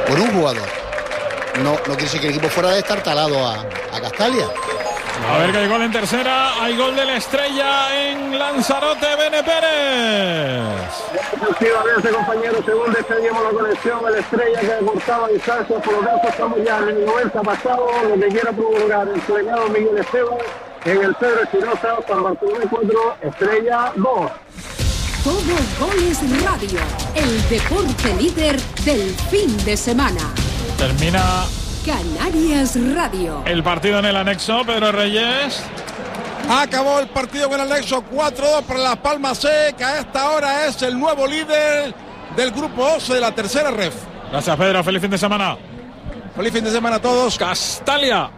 por un jugador. No quiere decir que el equipo fuera de estar talado a Castalia. A ver que hay gol en tercera, hay gol de la Estrella en Lanzarote, Bene Pérez. Efectivamente, compañeros, según despedimos la conexión, el Estrella que cortaba distancias, por lo tanto estamos ya en el 90 pasado, lo que quiera prolongar el seleccionado Miguel Esteban en el Pedro Espinosa, San Bartolomé 4, Estrella 2. Todo Goles Radio, el deporte líder del fin de semana. Termina Canarias Radio. el partido en el anexo, Pedro Reyes. Acabó el partido con el anexo 4-2 para Las Palmas C, que a esta hora es el nuevo líder del grupo 11 de la tercera ref. Gracias, Pedro. Feliz fin de semana. Feliz fin de semana a todos. Castalia.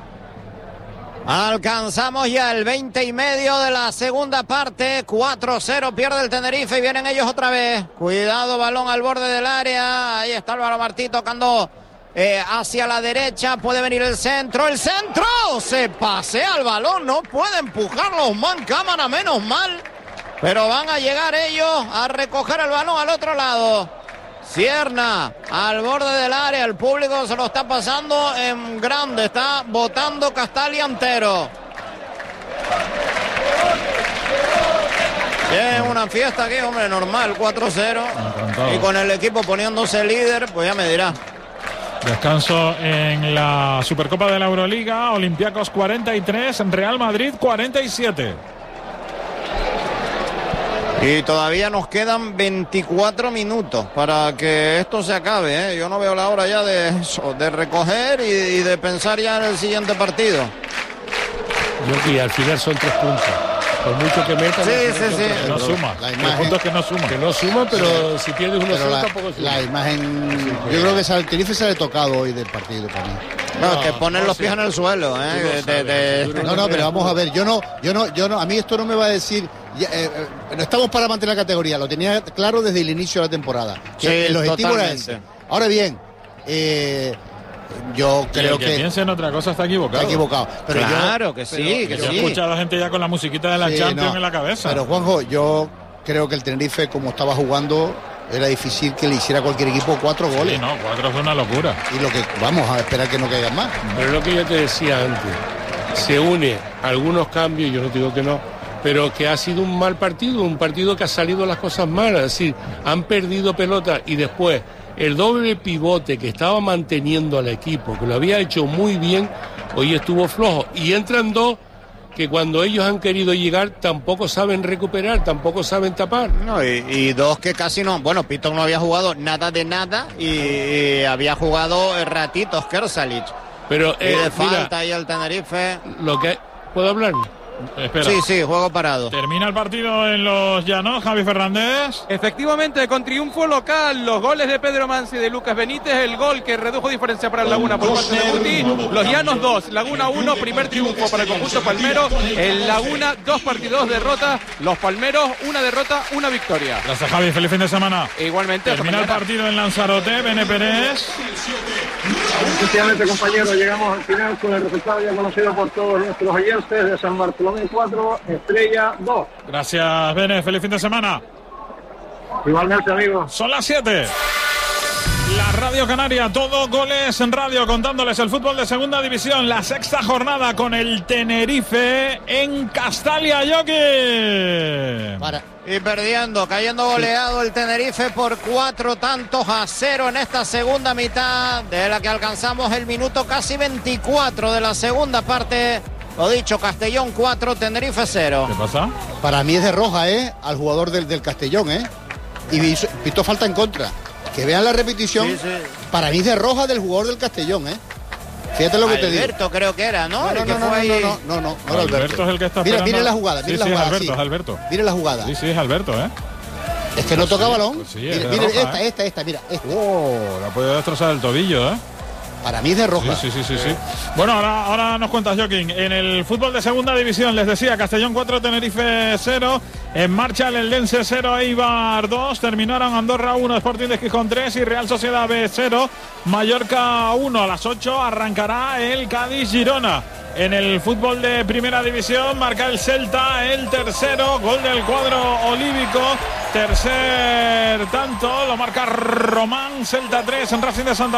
Alcanzamos ya el 20 y medio de la segunda parte. 4-0 pierde el Tenerife y vienen ellos otra vez. Cuidado, balón al borde del área. Ahí está Álvaro Martí tocando hacia la derecha. Puede venir el centro. ¡El centro! Se pasea el balón. No puede empujarlo man cámara, menos mal. Pero van a llegar ellos a recoger el balón al otro lado. Cierna al borde del área, el público se lo está pasando en grande, está botando Castalia entero. Es una fiesta aquí, hombre, normal, 4-0. Y con el equipo poniéndose líder, pues ya me dirá. Descanso en la Supercopa de la Euroliga, Olympiacos 43, Real Madrid 47. Y todavía nos quedan 24 minutos para que esto se acabe, ¿eh? Yo no veo la hora ya de eso, de recoger y de pensar ya en el siguiente partido. Yo que al final son 3 puntos. Por mucho que metan. Sí. No suma. La puntos que no suman. Que no suman, pero si pierdes 1-0 tampoco suma. La imagen, yo creo que al Tenerife se le ha tocado hoy del partido para mí. No, te ponen los pies en el suelo, ¿eh? No, pero vamos a ver, yo no, a mí esto no me va a decir, no estamos para mantener la categoría, lo tenía claro desde el inicio de la temporada. Que el objetivo era ese. Ahora bien, yo creo que piense en otra cosa está equivocado. Está equivocado. Pero claro que sí, yo he escuchado a gente ya con la musiquita de la Champions en la cabeza. Pero Juanjo, yo creo que el Tenerife, como estaba jugando, era difícil que le hiciera a cualquier equipo 4 goles. Sí, no, 4 es una locura. Y lo que vamos a esperar que no caigan más. Pero lo que yo te decía antes, se une algunos cambios, yo no digo que no, pero que ha sido un mal partido, un partido que ha salido las cosas malas, es decir, han perdido pelota y después el doble pivote que estaba manteniendo al equipo, que lo había hecho muy bien, hoy estuvo flojo. Y entran dos que cuando ellos han querido llegar tampoco saben recuperar, tampoco saben tapar. No, y dos que casi no. Bueno, Pitón no había jugado nada de nada y había jugado ratitos Kersalic. Pero y de falta ahí al Tenerife. Lo que ¿puedo hablar? Espera. Sí, juego parado. Termina el partido en los Llanos, Javi Fernández. Efectivamente, con triunfo local, los goles de Pedro Mansi y de Lucas Benítez, el gol que redujo diferencia para el Laguna por parte de Guti, los Llanos 2, Laguna 1, primer triunfo para el conjunto palmero, el Laguna 2 partidos, 2 derrotas, los palmeros 1 derrota, 1 victoria. Gracias, Javi, feliz fin de semana. Igualmente. Termina el partido en Lanzarote, Bene Pérez. Efectivamente, compañeros, llegamos al final con el resultado ya conocido por todos nuestros oyentes de San Bartolomé 4, Estrella 2. Gracias, Bene, feliz fin de semana. Igualmente, amigos. Son las 7. La Radio Canaria, todo Goles en Radio, contándoles el fútbol de segunda división, la sexta jornada con el Tenerife en Castalia, Joaquín. Y perdiendo, cayendo goleado el Tenerife por 4-0 en esta segunda mitad, de la que alcanzamos el minuto casi 24 de la segunda parte. Lo dicho, Castellón 4, Tenerife 0. ¿Qué pasa? Para mí es de roja, al jugador del Castellón, y pitó falta en contra. Que vean la repetición. Sí. Para mí es de roja del jugador del Castellón, Fíjate lo que te digo. Alberto creo que era, ¿no? No era Alberto es el que está esperando. Mira la jugada, Sí, es Alberto. Mira la jugada. Sí, es Alberto, Es que no toca balón. Pues sí, mira roja, esta. La puede destrozar el tobillo, Para mí es de roja. Sí. Bueno, ahora nos cuentas, Joaquín. En el fútbol de segunda división, les decía, Castellón 4, Tenerife 0. En marcha el Eldense 0, Eibar 2. Terminaron Andorra 1, Sporting de Gijón 3 y Real Sociedad B 0. Mallorca 1. A las 8 arrancará el Cádiz-Girona. En el fútbol de primera división marca el Celta el tercero, gol del cuadro olívico, tercer tanto, lo marca Román, Celta 3 en Racing de Santander.